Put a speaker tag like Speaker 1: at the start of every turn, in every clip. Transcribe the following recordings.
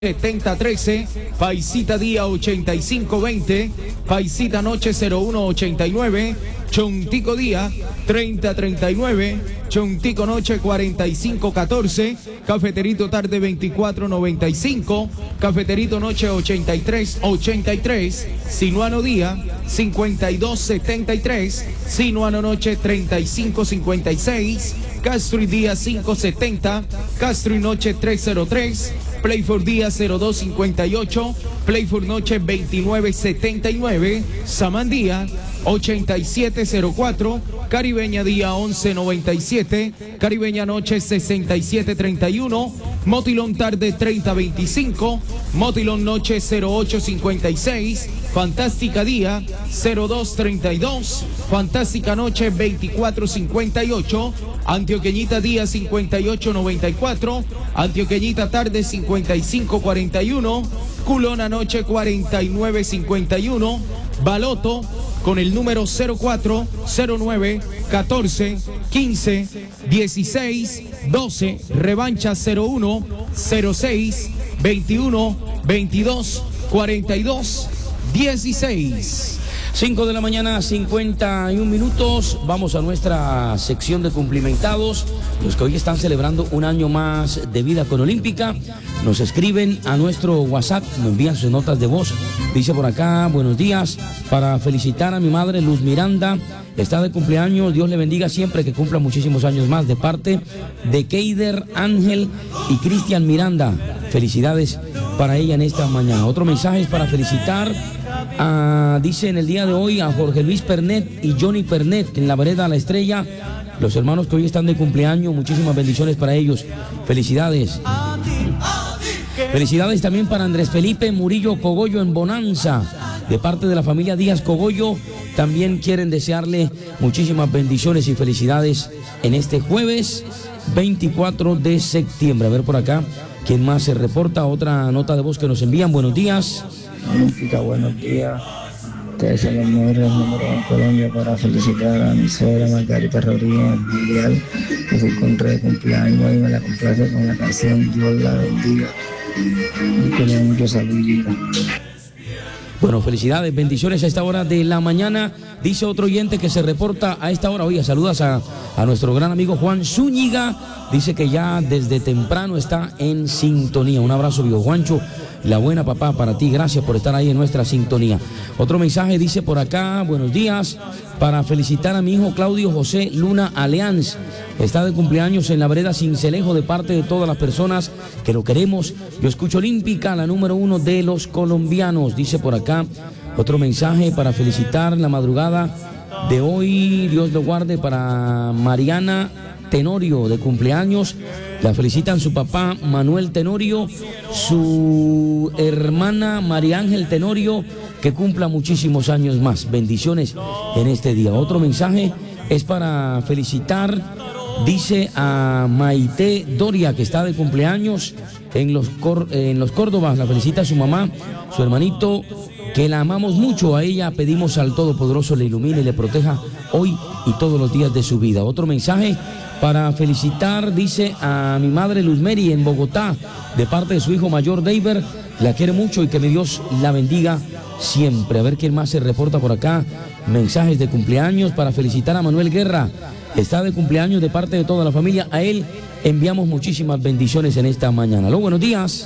Speaker 1: 7013, Paisita día 8520, Paisita noche 0189, Chontico día 3039, Chontico noche 4514, Cafeterito tarde 2495, Cafeterito noche 8383, Sinuano día 5273, Sinuano noche 3556, Castro y día 570, Castro y noche 303, Playford día 0258, Playford noche 2979, Samandía 8704, Caribeña día 1197, Caribeña noche 6731, Motilón tarde 3025, Motilón noche 0856, Fantástica día 0232, Fantástica noche 2458, Antioqueñita día 5894, Antioqueñita tarde 5541, Culona noche 4951, Baloto con el número 04, 09, 14, 15, 16, 12, Revancha 01, 06, 21, 22, 42, 16.
Speaker 2: 5 de la mañana, 51 minutos. Vamos a nuestra sección de cumplimentados. Los que hoy están celebrando un año más de vida con Olímpica, nos escriben a nuestro WhatsApp, nos envían sus notas de voz. Dice por acá, buenos días, para felicitar a mi madre Luz Miranda, está de cumpleaños, Dios le bendiga siempre, que cumpla muchísimos años más, de parte de Keider, Ángel y Cristian Miranda. Felicidades para ella en esta mañana. Otro mensaje es para felicitar dice en el día de hoy a Jorge Luis Pernet y Johnny Pernet en la vereda La Estrella, los hermanos que hoy están de cumpleaños, muchísimas bendiciones para ellos, felicidades. Felicidades también para Andrés Felipe Murillo Cogollo en Bonanza, de parte de la familia Díaz Cogollo, también quieren desearle muchísimas bendiciones y felicidades en este jueves 24 de septiembre. A ver por acá, ¿quién más se reporta? Otra nota de voz que nos envían, buenos días.
Speaker 3: Olímpica, buenos días. Ustedes son los mejores números en Colombia, para felicitar a mi suegra Margarita Rodríguez Mundial, que se encuentra de cumpleaños y me la complace con la canción Dios la bendiga y que le dé mucho salud y vida.
Speaker 2: Bueno, felicidades, bendiciones a esta hora de la mañana. Dice otro oyente que se reporta a esta hora. Oiga, saludas a nuestro gran amigo Juan Zúñiga. Dice que ya desde temprano está en sintonía. Un abrazo, viejo Juancho. La buena, papá, para ti. Gracias por estar ahí en nuestra sintonía. Otro mensaje dice por acá, buenos días, para felicitar a mi hijo Claudio José Luna Aleanz. Está de cumpleaños en la vereda Cincelejo, de parte de todas las personas que lo queremos. Yo escucho Olímpica, la número 1 de los colombianos. Dice por acá otro mensaje para felicitar la madrugada de hoy. Dios lo guarde para Mariana Tenorio, de cumpleaños. La felicitan su papá Manuel Tenorio, su hermana María Ángel Tenorio, que cumpla muchísimos años más. Bendiciones en este día. Otro mensaje es para felicitar, dice, a Maite Doria, que está de cumpleaños en los Córdobas. La felicita a su mamá, su hermanito, que la amamos mucho. A ella pedimos al Todopoderoso le ilumine y le proteja hoy y todos los días de su vida. Otro mensaje para felicitar, dice, a mi madre Luz Mary en Bogotá, de parte de su hijo mayor David. La quiere mucho y que mi Dios la bendiga siempre. A ver quién más se reporta por acá. Mensajes de cumpleaños para felicitar a Manuel Guerra. Está de cumpleaños de parte de toda la familia. A él enviamos muchísimas bendiciones en esta mañana. Aló, buenos días.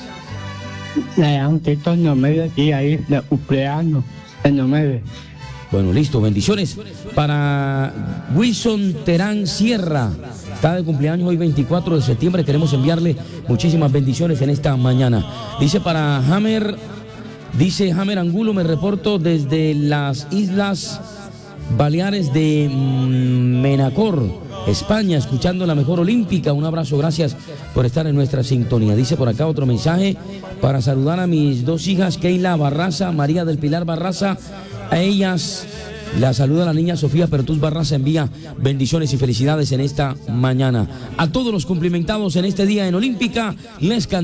Speaker 3: Le da un texto en 9 aquí, ahí, de cumpleaños, en 9.
Speaker 2: Bueno, listo, bendiciones para Wilson Terán Sierra. Está de cumpleaños hoy 24 de septiembre. Queremos enviarle muchísimas bendiciones en esta mañana. Dice para Hammer, dice Hammer Angulo, me reporto desde las Islas Baleares de Menacor, España, escuchando la mejor Olímpica. Un abrazo, gracias por estar en nuestra sintonía. Dice por acá otro mensaje para saludar a mis dos hijas, Keila Barraza, María del Pilar Barraza. A ellas la saluda la niña Sofía Pertús Barraza, envía bendiciones y felicidades en esta mañana. A todos los cumplimentados en este día en Olímpica, les cantamos.